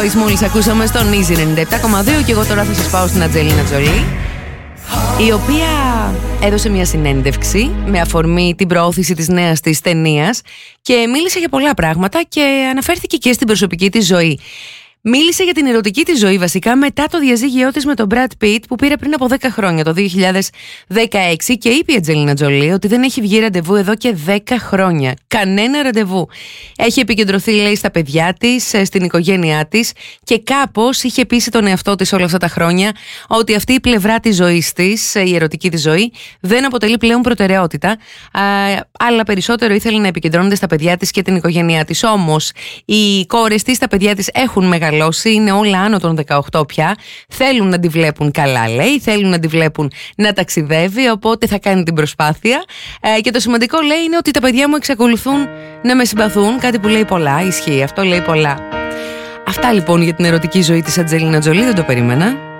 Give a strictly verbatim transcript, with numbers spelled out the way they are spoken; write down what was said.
Μόλις ακούσαμε στον Easy ενενήντα επτά κόμμα δύο και εγώ τώρα θα σας πάω στην Αντζελίνα Τζολί, η οποία έδωσε μια συνέντευξη με αφορμή την προώθηση της νέας της ταινίας και μίλησε για πολλά πράγματα και αναφέρθηκε και στην προσωπική της ζωή. Μίλησε για την ερωτική της ζωή βασικά μετά το διαζύγιό της με τον Brad Pitt που πήρε πριν από δέκα χρόνια, το δύο χιλιάδες δεκαέξι, και είπε η Αντζελίνα Τζολί ότι δεν έχει βγει ραντεβού εδώ και δέκα χρόνια. Κανένα ραντεβού. Έχει επικεντρωθεί, λέει, στα παιδιά της, στην οικογένειά της και κάπως είχε πείσει τον εαυτό της όλα αυτά τα χρόνια ότι αυτή η πλευρά της ζωής της, η ερωτική της ζωή, δεν αποτελεί πλέον προτεραιότητα, αλλά περισσότερο ήθελε να επικεντρώνεται στα παιδιά της και την οικογένειά της. Όμως οι κόρες της, τα παιδιά της έχουν μεγαλώσει. Είναι όλα άνω των δεκαοκτώ πια. Θέλουν να τη βλέπουν καλά, λέει. Θέλουν να τη βλέπουν να ταξιδεύει. Οπότε θα κάνει την προσπάθεια. Ε, και το σημαντικό, λέει, είναι ότι τα παιδιά μου εξακολουθούν να με συμπαθούν. Κάτι που λέει πολλά. Ισχύει. Αυτό λέει πολλά. Αυτά λοιπόν για την ερωτική ζωή της Αντζελίνα Τζολί. Δεν το περίμενα.